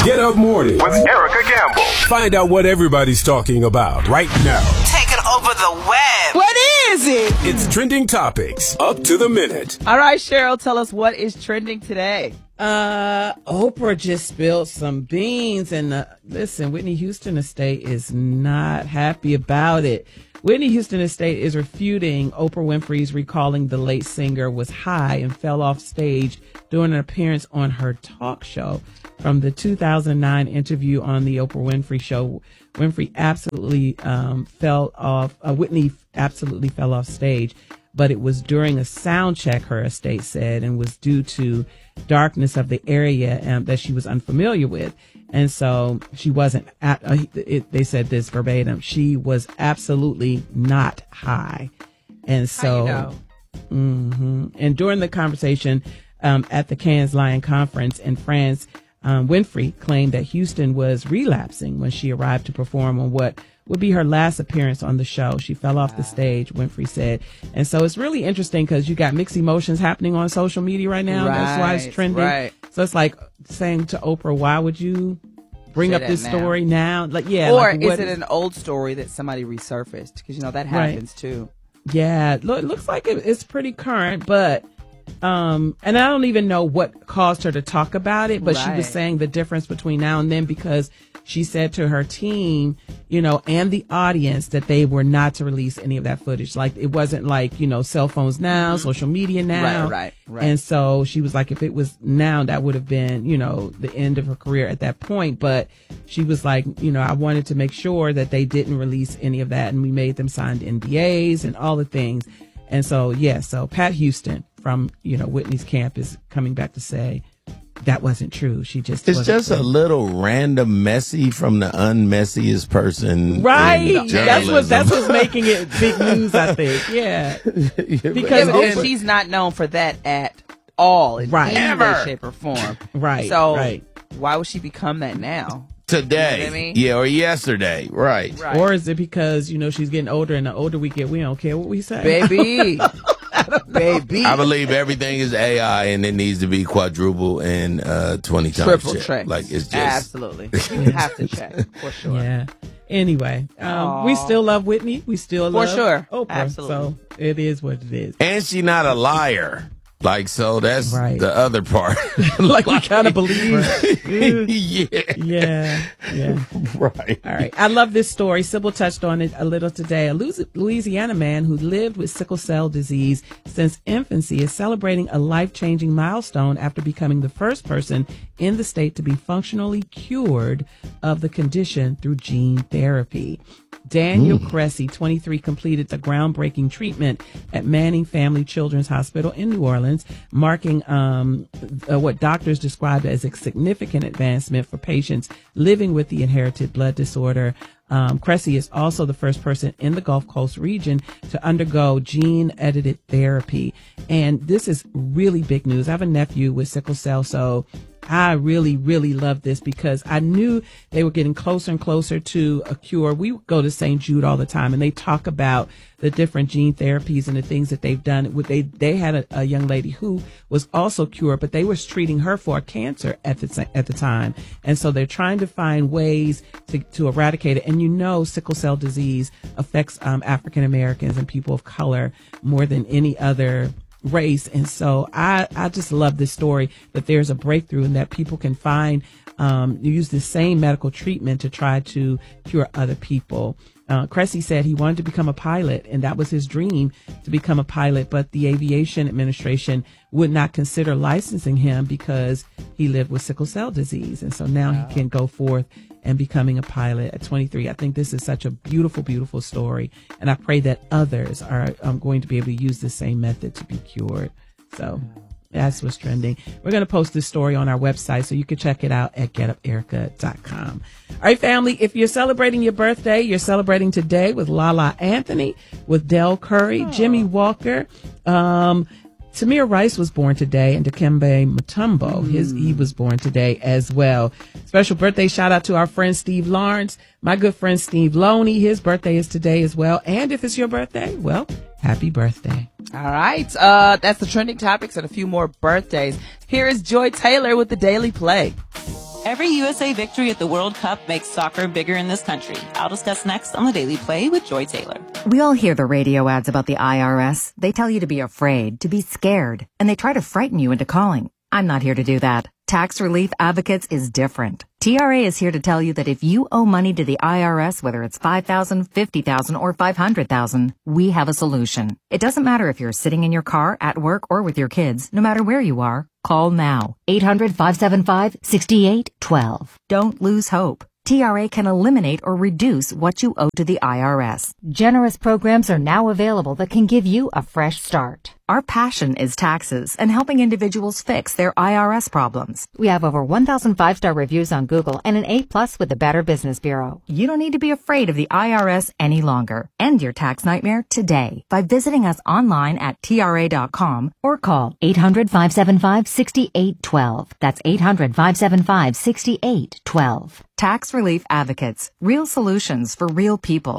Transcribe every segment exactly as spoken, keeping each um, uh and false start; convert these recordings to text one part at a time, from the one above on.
Get Up Mornings with Erica Gamble. Find out what everybody's talking about right now. Taking over the web. What is it? It's Trending Topics, up to the minute. All right, Cheryl, tell us what is trending today. Uh, Oprah just spilled some beans, and uh, listen, Whitney Houston estate is not happy about it. Whitney Houston estate is refuting Oprah Winfrey's recalling the late singer was high and fell off stage during an appearance on her talk show. From the two thousand nine interview on the Oprah Winfrey Show, Winfrey absolutely um, fell off. Uh, Whitney absolutely fell off stage, but it was during a sound check, her estate said, and was due to darkness of the area um, that she was unfamiliar with. And so she wasn't, at, uh, it, they said this verbatim, she was absolutely not high. And so, How you know? mm-hmm. And during the conversation um, at the Cannes Lion conference in France, um, Winfrey claimed that Houston was relapsing when she arrived to perform on what would be her last appearance on the show. She fell off the stage, Winfrey said. And so it's really interesting because you got mixed emotions happening on social media right now. Right, That's why it's trending. right. So it's like saying to Oprah, why would you bring Say up that this now. story now? Like, yeah. Or like, is what- it an old story that somebody resurfaced? Because, you know, that Right. happens too. Yeah, look, it looks like it, it's pretty current, but um, and I don't even know what caused her to talk about it, but she was Right. saying the difference between now and then because she said to her team, you know, and the audience that they were not to release any of that footage. Like it wasn't like, you know, cell phones now, social media now. Right, right, right. And so she was like, if it was now, that would have been, you know, the end of her career at that point. But she was like, you know, I wanted to make sure that they didn't release any of that. And we made them sign N D As and all the things. And so, yeah, so Pat Houston from, you know, Whitney's camp is coming back to say that wasn't true. She just It's wasn't just a true. little random messy from the unmessiest person. Right. in That's what that's journalism. what's making it big news, I think. Yeah. Because Yeah, but Oprah- she's not known for that at all in Right. any Ever. way, shape, or form. Right. So right. why would she become that now? Today. You know what I mean? Yeah, or yesterday. Right. Right. Or is it because, you know, she's getting older and the older we get, we don't care what we say? Baby. Baby. I believe everything is A I and it needs to be quadruple and uh, twenty times Triple check. check. Like it's just Absolutely. You have to check for sure. Yeah. Anyway, um, we still love Whitney. We still For love sure. Oprah. Absolutely. So it is what it is. and she not a liar. Like so that's Right. the other part. Like we kind of believe her. yeah. Yeah. Yeah. Right. All right. I love this story. Sybil touched on it a little today. A Louis- Louisiana man who lived with sickle cell disease since infancy is celebrating a life-changing milestone after becoming the first person in the state to be functionally cured of the condition through gene therapy. Daniel Cressy, twenty-three, completed the groundbreaking treatment at Manning Family Children's Hospital in New Orleans, marking um, uh, what doctors described as a significant advancement for patients living with the inherited blood disorder. Um, Cressy is also the first person in the Gulf Coast region to undergo gene-edited therapy. And this is really big news. I have a nephew with sickle cell, so I really, really love this because I knew they were getting closer and closer to a cure. We go to Saint Jude all the time and they talk about the different gene therapies and the things that they've done. They, they had a, a young lady who was also cured, but they were treating her for a cancer at the, at the time. And so they're trying to find ways to, to eradicate it. And you know, sickle cell disease affects um, African Americans and people of color more than any other race. And so I, I just love this story that there's a breakthrough and that people can find, um, use the same medical treatment to try to cure other people. Uh, Cressy said he wanted to become a pilot and that was his dream to become a pilot, but the Aviation Administration would not consider licensing him because he lived with sickle cell disease. And so now wow. he can go forth and becoming a pilot at twenty-three. I think this is such a beautiful, beautiful story. And I pray that others are um, going to be able to use the same method to be cured. So that's what's trending. We're going to post this story on our website so you can check it out at get up erica dot com. All right, family, if you're celebrating your birthday, you're celebrating today with Lala Anthony, with Del Curry, oh. Jimmy Walker, um, Tamir Rice was born today, and Dikembe Mutombo, mm. his he was born today as well. Special birthday shout out to our friend Steve Lawrence, my good friend Steve Loney. His birthday is today as well. And if it's your birthday, well, happy birthday. All right. Uh, that's the trending topics and a few more birthdays. Here is Joy Taylor with the Daily Play. Every U S A victory at the World Cup makes soccer bigger in this country. I'll discuss next on The Daily Play with Joy Taylor. We all hear the radio ads about the I R S. They tell you to be afraid, to be scared, and they try to frighten you into calling. I'm not here to do that. Tax Relief Advocates is different. T R A is here to tell you that if you owe money to the I R S, whether it's five thousand dollars, fifty thousand dollars, or five hundred thousand dollars, we have a solution. It doesn't matter if you're sitting in your car, at work, or with your kids. No matter where you are, call now. eight hundred, five seven five, six eight one two. Don't lose hope. T R A can eliminate or reduce what you owe to the I R S. Generous programs are now available that can give you a fresh start. Our passion is taxes and helping individuals fix their I R S problems. We have over one thousand five-star reviews on Google and an A plus with the Better Business Bureau. You don't need to be afraid of the I R S any longer. End your tax nightmare today by visiting us online at T R A dot com or call eight hundred, five seven five, six eight one two. That's eight hundred, five seven five, six eight one two. Tax Relief Advocates. Real solutions for real people.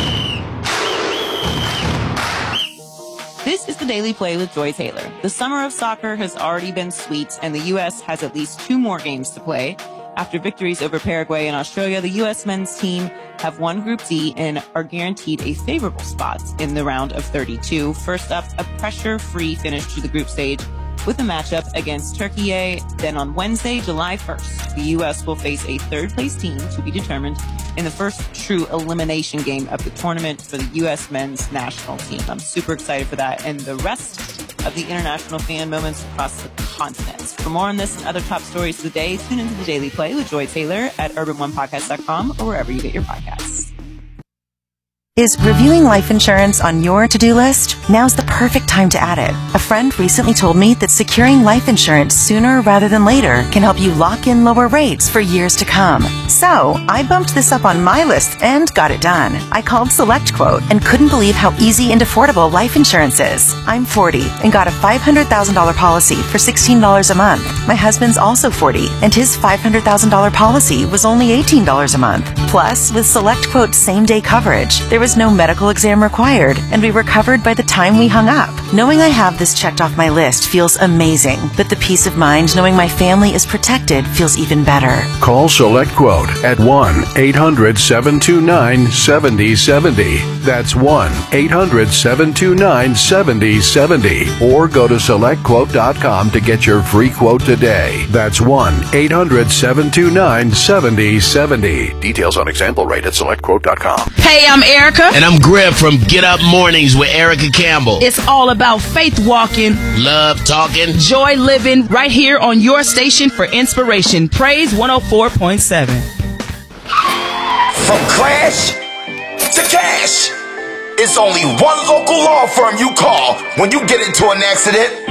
This is The Daily Play with Joy Taylor. The summer of soccer has already been sweet, and the U S has at least two more games to play. After victories over Paraguay and Australia, the U S men's team have won Group D and are guaranteed a favorable spot in the round of thirty-two. First up, a pressure-free finish to the group stage with a matchup against Turkey. Then on Wednesday, July first, the U S will face a third-place team to be determined in the first true elimination game of the tournament for the U S men's national team. I'm super excited for that and the rest of the international fan moments across the continent. For more on this and other top stories of the day, tune into The Daily Play with Joy Taylor at urban one podcast dot com or wherever you get your podcasts. Is reviewing life insurance on your to-do list? Now's the perfect time to add it. A friend recently told me that securing life insurance sooner rather than later can help you lock in lower rates for years to come. So, I bumped this up on my list and got it done. I called SelectQuote and couldn't believe how easy and affordable life insurance is. I'm forty and got a five hundred thousand dollars policy for sixteen dollars a month. My husband's also forty and his five hundred thousand dollars policy was only eighteen dollars a month. Plus, with SelectQuote's same-day coverage, there was no medical exam required, and we were covered by the time we hung up. Knowing I have this checked off my list feels amazing, but the peace of mind knowing my family is protected feels even better. Call SelectQuote at one eight hundred, seven two nine, seven zero seven zero. That's one eight hundred, seven two nine, seven zero seven zero. Or go to select quote dot com to get your free quote today. That's one eight hundred, seven two nine, seven zero seven zero. Details on example rate at select quote dot com. Hey, I'm Erica. And I'm Griff from Get Up Mornings with Erica Campbell. It's all about faith walking, Love talking, joy living, right here on your station for inspiration. Praise one oh four point seven. From crash to cash, it's only one local law firm you call when you get into an accident.